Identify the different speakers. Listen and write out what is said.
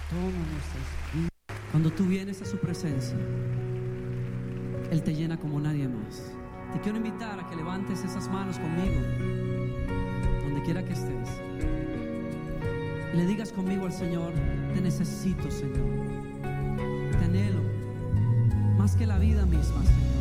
Speaker 1: toma nuestras vidas. Cuando tú vienes a su presencia, Él te llena como nadie más. Te quiero invitar a que levantes esas manos conmigo, donde quiera que estés. Le digas conmigo al Señor: te necesito, Señor. Te anhelo más que la vida misma, Señor.